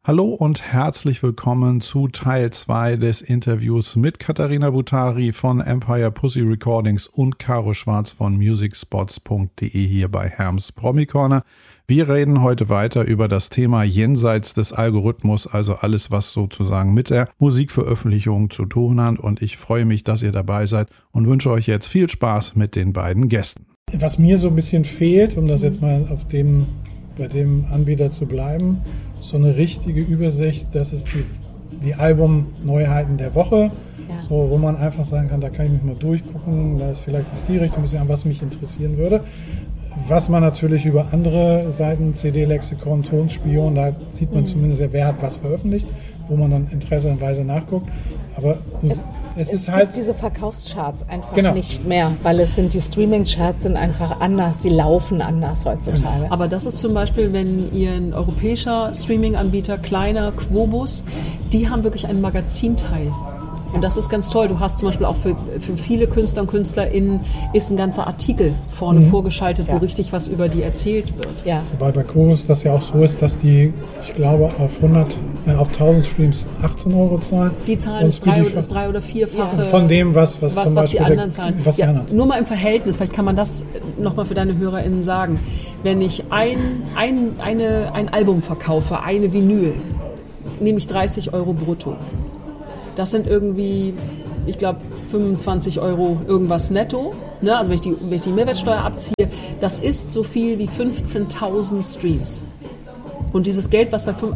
Hallo und herzlich willkommen zu Teil 2 des Interviews mit Katharina Butari von Empire Pussy Recordings und Caro Schwarz von musicspots.de hier bei Herms Promi Corner. Wir reden heute weiter über das Thema jenseits des Algorithmus, also alles, was sozusagen mit der Musikveröffentlichung zu tun hat. Und ich freue mich, dass ihr dabei seid und wünsche euch jetzt viel Spaß mit den beiden Gästen. Was mir so ein bisschen fehlt, um das jetzt mal bei dem Anbieter zu bleiben, so eine richtige Übersicht, das ist die Album-Neuheiten der Woche, so, wo man einfach sagen kann, da kann ich mich mal durchgucken, da ist vielleicht die Richtung ein bisschen an, was mich interessieren würde. Was man natürlich über andere Seiten, CD-Lexikon, Tonspion, da sieht man zumindest, wer hat was veröffentlicht, wo man dann interessanterweise nachguckt. Aber es ist halt diese Verkaufscharts einfach nicht mehr, weil die Streaming-Charts sind einfach anders, die laufen anders heutzutage. Aber das ist zum Beispiel, wenn ihr ein europäischer Streaming-Anbieter, kleiner, Quobus, die haben wirklich einen Magazinteil. Und das ist ganz toll. Du hast zum Beispiel auch für viele Künstler und KünstlerInnen ist ein ganzer Artikel vorne vorgeschaltet, wo richtig was über die erzählt wird. Ja. Wobei bei Chorus das ja auch so ist, dass die, ich glaube, auf 1000 Streams 18 € zahlen. Die zahlen das 3 oder 4-fache von dem, was zum Beispiel die anderen zahlen. Was die anderen. Nur mal im Verhältnis, vielleicht kann man das nochmal für deine HörerInnen sagen. Wenn ich ein Album verkaufe, eine Vinyl, nehme ich 30 € brutto. Das sind irgendwie, ich glaube, 25 € irgendwas netto. Ne? Also wenn ich die Mehrwertsteuer abziehe, das ist so viel wie 15.000 Streams. Und dieses Geld,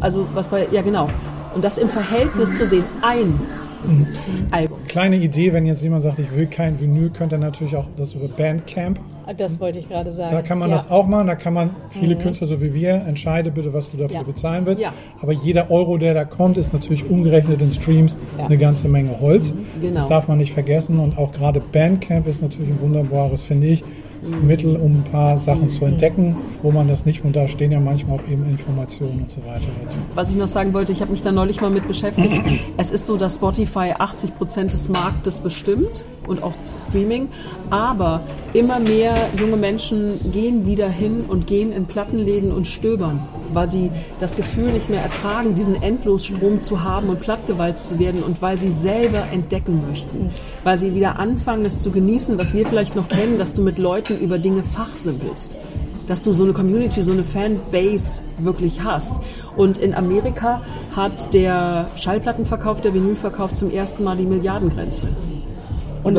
und das im Verhältnis zu sehen, ein Album. Kleine Idee, wenn jetzt jemand sagt, ich will kein Vinyl, könnte er natürlich auch das über Bandcamp. Das wollte ich gerade sagen. Da kann man das auch machen, da kann man viele Künstler, so wie wir, entscheide bitte, was du dafür bezahlen willst. Ja. Aber jeder Euro, der da kommt, ist natürlich umgerechnet in Streams eine ganze Menge Holz. Genau. Das darf man nicht vergessen und auch gerade Bandcamp ist natürlich ein wunderbares, finde ich, Mittel, um ein paar Sachen zu entdecken, wo man das nicht, und da stehen ja manchmal auch eben Informationen und so weiter dazu. Was ich noch sagen wollte, ich habe mich da neulich mal mit beschäftigt. Es ist so, dass Spotify 80% des Marktes bestimmt und auch Streaming, aber immer mehr junge Menschen gehen wieder hin und gehen in Plattenläden und stöbern, weil sie das Gefühl nicht mehr ertragen, diesen Endlosstrom zu haben und plattgewalzt zu werden und weil sie selber entdecken möchten, weil sie wieder anfangen, es zu genießen, was wir vielleicht noch kennen, dass du mit Leuten über Dinge fachsimpelst, dass du so eine Community, so eine Fanbase wirklich hast. Und in Amerika hat der Schallplattenverkauf, der Vinylverkauf zum ersten Mal die Milliardengrenze. Und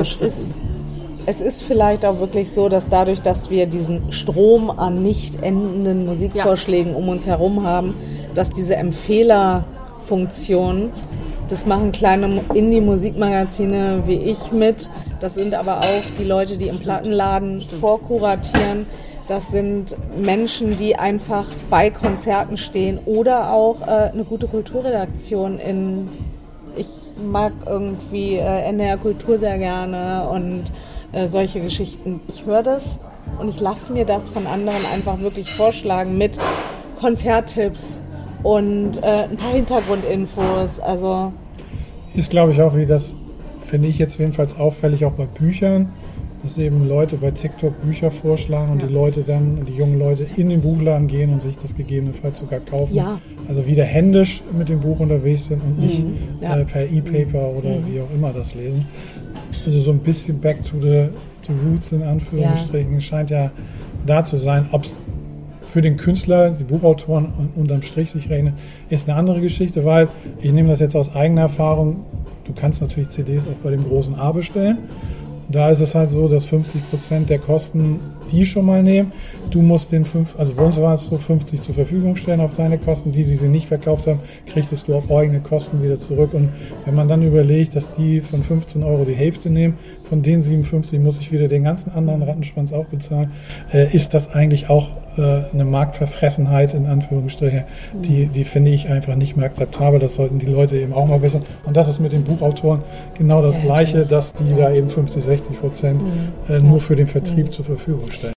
es ist vielleicht auch wirklich so, dass dadurch, dass wir diesen Strom an nicht endenden Musikvorschlägen um uns herum haben, dass diese Empfehlerfunktion, das machen kleine Indie-Musikmagazine wie ich mit, das sind aber auch die Leute, die im Plattenladen vorkuratieren, das sind Menschen, die einfach bei Konzerten stehen oder auch eine gute Kulturredaktion ich mag irgendwie NDR Kultur sehr gerne und solche Geschichten. Ich höre das und ich lasse mir das von anderen einfach wirklich vorschlagen mit Konzerttipps und ein paar Hintergrundinfos. Also ist, glaube ich, auch, wie das finde ich jetzt jedenfalls auffällig, auch bei Büchern, dass eben Leute bei TikTok Bücher vorschlagen und die jungen Leute in den Buchladen gehen und sich das gegebenenfalls sogar kaufen. Ja. Also wieder händisch mit dem Buch unterwegs sind und nicht per E-Paper oder wie auch immer das lesen. Also so ein bisschen back to the roots in Anführungsstrichen scheint ja da zu sein. Ob es für den Künstler, die Buchautoren unterm Strich sich rechnen, ist eine andere Geschichte, weil ich nehme das jetzt aus eigener Erfahrung, du kannst natürlich CDs auch bei dem großen A bestellen. Da ist es halt so, dass 50% der Kosten die schon mal nehmen. Du musst also bei uns war es so, 50 zur Verfügung stellen auf deine Kosten. Die sie nicht verkauft haben, kriegtest du auf eigene Kosten wieder zurück. Und wenn man dann überlegt, dass die von 15 € die Hälfte nehmen, von den 57 muss ich wieder den ganzen anderen Rattenschwanz auch bezahlen, ist das eigentlich auch eine Marktverfressenheit in Anführungsstrichen, die finde ich einfach nicht mehr akzeptabel. Das sollten die Leute eben auch mal wissen. Und das ist mit den Buchautoren genau das Gleiche, dass die da eben 50-60% nur für den Vertrieb zur Verfügung stellen.